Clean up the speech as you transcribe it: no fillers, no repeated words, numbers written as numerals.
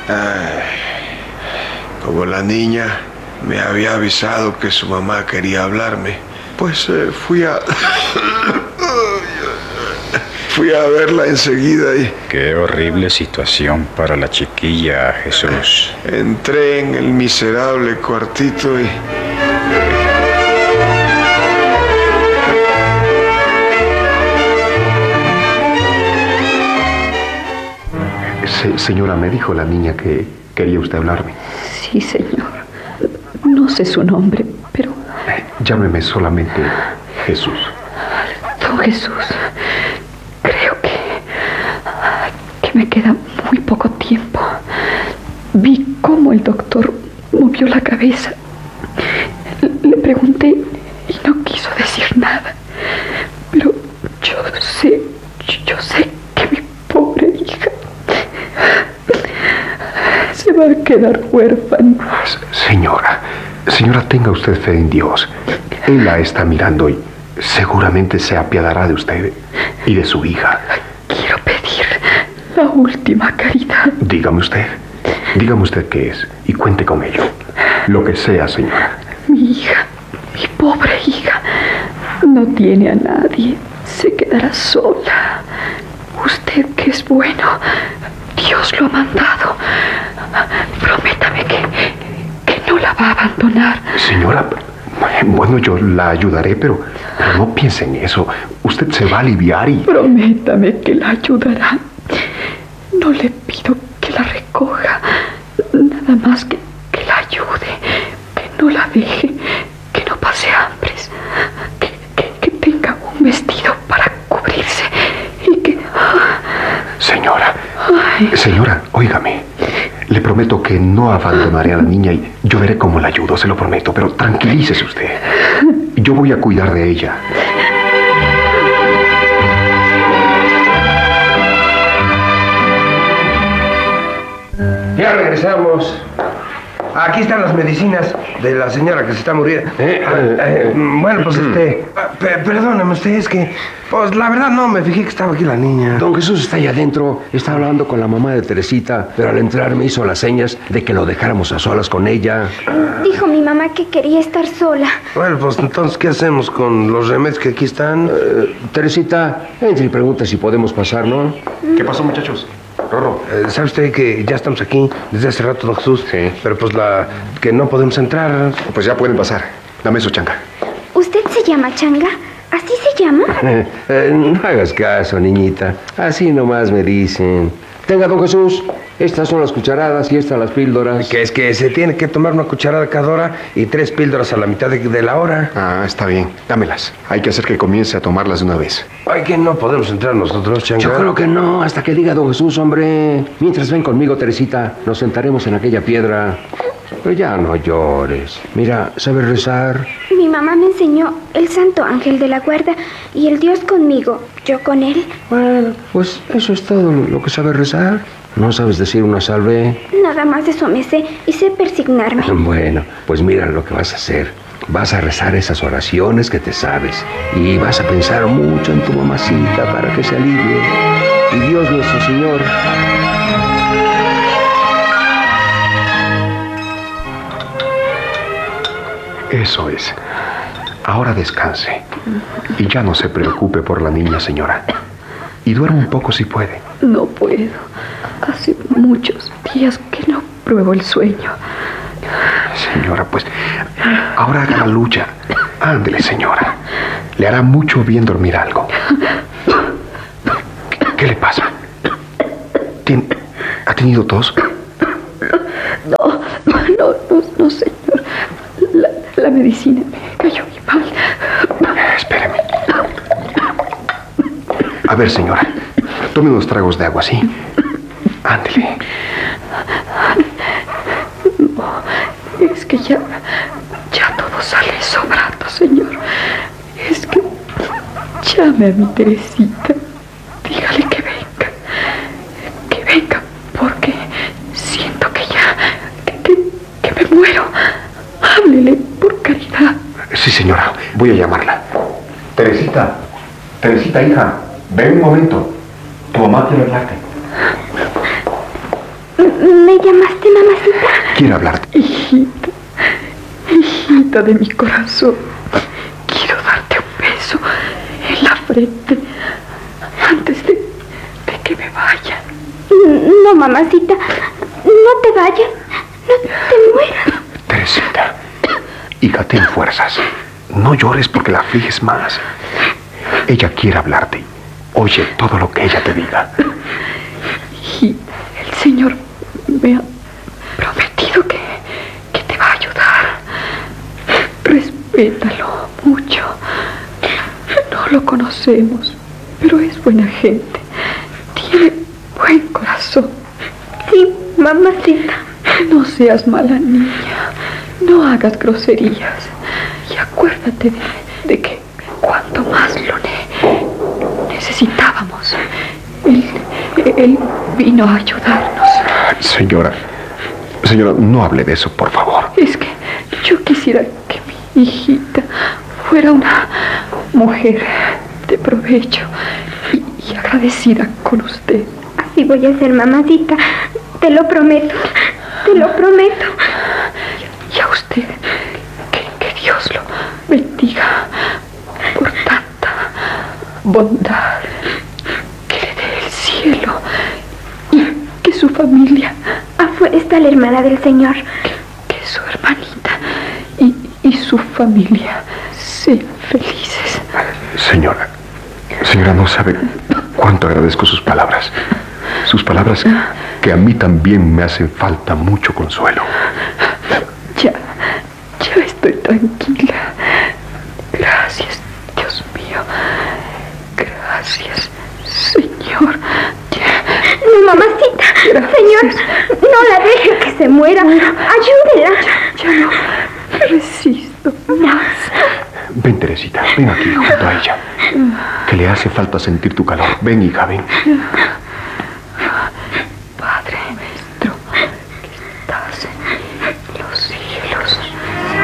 Ay, como la niña me había avisado que su mamá quería hablarme, pues fui a verla enseguida y... Qué horrible situación para la chiquilla, Jesús. Entré en el miserable cuartito y... Señora, me dijo la niña que quería usted hablarme. Sí, señor. No sé su nombre, pero... Llámeme solamente Jesús. Don Jesús, creo que me queda muy poco tiempo. Vi cómo el doctor movió la cabeza. Le pregunté y no quiso decir nada. Pero yo sé que mi pobre hija se va a quedar huérfana. Señora, tenga usted fe en Dios. Él la está mirando y seguramente se apiadará de usted y de su hija. Quiero pedir la última caridad. Dígame usted qué es y cuente con ello. Lo que sea, señora. Mi hija, mi pobre hija, no tiene a nadie. Se quedará sola. Usted que es bueno, Dios lo ha mandado. Prométame que no la va a abandonar. Señora, bueno, yo la ayudaré, pero no piense en eso. Usted se va a aliviar y... Prométame que la ayudará. No le pido que la recoja, nada más que la ayude, que no la deje, que no pase hambres, que tenga un vestido para cubrirse y que... Señora, óigame. Le prometo que no abandonaré a la niña y yo veré cómo la ayudo, se lo prometo, pero tranquilícese usted. Yo voy a cuidar de ella. Ya regresamos. Aquí están las medicinas de la señora que se está muriendo. Bueno, pues perdóname usted, es que... Pues la verdad no me fijé que estaba aquí la niña. Don Jesús está allá adentro, está hablando con la mamá de Teresita, pero al entrar me hizo las señas de que lo dejáramos a solas con ella. Dijo mi mamá que quería estar sola. Bueno, pues entonces, ¿qué hacemos con los remedios que aquí están? Teresita, entra y pregunta si podemos pasar, ¿no? ¿Qué pasó, muchachos? Rorro. ¿Sabe usted que ya estamos aquí desde hace rato, don Jesús? Sí. Pero pues que no podemos entrar. Pues ya pueden pasar. Dame su changa. ¿Usted se llama Changa? ¿Así se llama? No hagas caso, niñita. Así nomás me dicen. Tenga, don Jesús, estas son las cucharadas y estas las píldoras. Que es que se tiene que tomar una cucharada cada hora y 3 píldoras a la mitad de la hora. Ah, está bien. Dámelas. Hay que hacer que comience a tomarlas de una vez. Ay, que no podemos entrar nosotros, Changa. Yo creo que no, hasta que diga don Jesús, hombre. Mientras ven conmigo, Teresita, nos sentaremos en aquella piedra. Pero ya no llores. Mira, ¿sabes rezar? Mi mamá me enseñó el Santo Ángel de la Guarda y el Dios conmigo, yo con él. Bueno, pues eso es todo lo que sabes rezar. ¿No sabes decir una salve? Nada más de eso me sé y sé persignarme. Bueno, pues mira lo que vas a hacer. Vas a rezar esas oraciones que te sabes y vas a pensar mucho en tu mamacita para que se alivie. Y Dios nuestro Señor... Eso es. Ahora descanse. Y ya no se preocupe por la niña, señora. Y duerma un poco si puede. No puedo. Hace muchos días que no pruebo el sueño. Señora, pues ahora haga la lucha. Ándele, señora. Le hará mucho bien dormir algo. ¿Qué le pasa? ¿Ha tenido tos? No, señor. La medicina me cayó muy mal. Espéreme. A ver, señora. Tome unos tragos de agua, ¿sí? Ándele. No, es que ya todo sale sobrando, señor. Es que llame a mi Teresita. Dígale que venga. Que venga, porque siento que me muero. Háblele, por caridad. Sí, señora. Voy a llamarla. Teresita, hija. Ven un momento. Tu mamá quiere hablarte. Me me llamaste, mamacita? Quiere hablarte. Hijita, hijita de mi corazón, quiero darte un beso en la frente antes de que me vaya. No, mamacita, no te vayas, no te mueras. Teresita, hija, ten fuerzas. No llores porque la afliges más. Ella quiere hablarte. Oye todo lo que ella te diga. Y el Señor me ha prometido que te va a ayudar. Respétalo mucho. No lo conocemos, pero es buena gente. Tiene buen corazón. Sí, mamacita. No seas mala niña. No hagas groserías. Y acuérdate de que cuanto más lo necesitábamos, él vino a ayudarnos. Señora, no hable de eso, por favor. Es que yo quisiera que mi hijita fuera una mujer de provecho y agradecida con usted. Así voy a ser, mamacita. Te lo prometo. Te lo prometo. Y a usted, que Dios lo bendiga por tanta bondad que le dé el cielo y que su familia... Afuera está la hermana del Señor. Que su hermanita y su familia sean felices. Señora, no sabe cuánto agradezco sus palabras. Sus palabras que a mí también me hacen falta mucho consuelo. Ya estoy tranquila. Gracias, Dios mío. Gracias, Señor. No, mamacita. Gracias. Señor, no la deje que se muera. Ayúdela. Ya no resisto más. Ven, Teresita, ven aquí junto a ella. Que le hace falta sentir tu calor. Ven, hija, ven.